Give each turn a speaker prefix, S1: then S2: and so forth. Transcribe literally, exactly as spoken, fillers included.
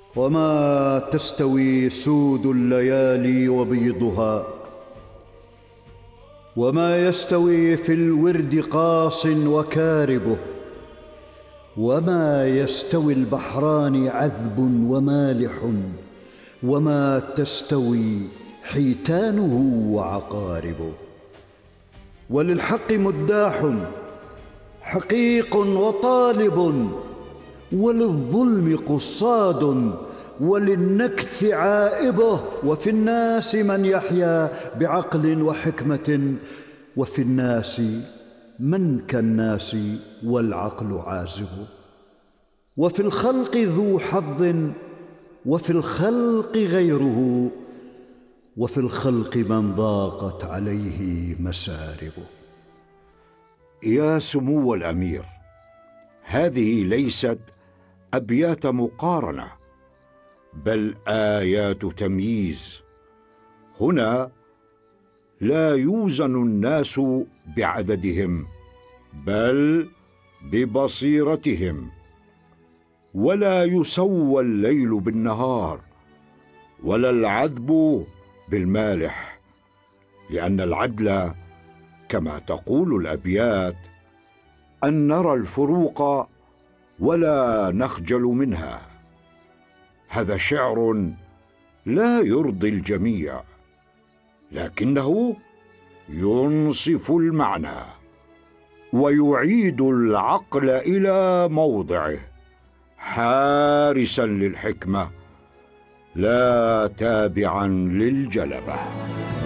S1: وما تستوي سود الليالي وبيضها، وما يستوي في الورد قاص وكاربه، وما يستوي البحران عذب ومالح، وما تستوي حيتانه وعقاربه. وللحق مداح حقيق وطالب، وللظلم قصاد، وللنكث عائبه. وفي الناس من يحيا بعقل وحكمة، وفي الناس من كالناس والعقل عازب. وفي الخلق ذو حظ، وفي الخلق غيره، وفي الخلق من ضاقت عليه مساربه.
S2: يا سمو الأمير، هذه ليست أبيات مقارنة، بل آيات تمييز. هنا لا يوزن الناس بعددهم، بل ببصيرتهم، ولا يسوى الليل بالنهار، ولا العذب بالمالح، لأن العدل كما تقول الأبيات أن نرى الفروق ولا نخجل منها. هذا شعر لا يرضي الجميع، لكنه ينصف المعنى ويعيد العقل إلى موضعه، حارسا للحكمة لا تابعا للجلبة.